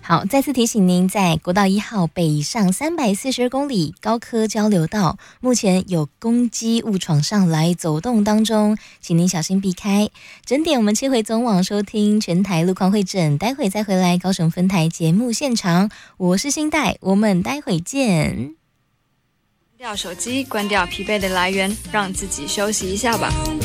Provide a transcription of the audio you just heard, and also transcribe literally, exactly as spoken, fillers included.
好，再次提醒您，在国道一号北上三百四十二公里高科交流道，目前有公机误闯上来走动当中，请您小心避开。整点我们切回总网收听全台路况会诊，待会再回来高雄分台节目现场，我是新代，我们待会见。 关掉手机，关掉疲惫的来源，让自己休息一下吧。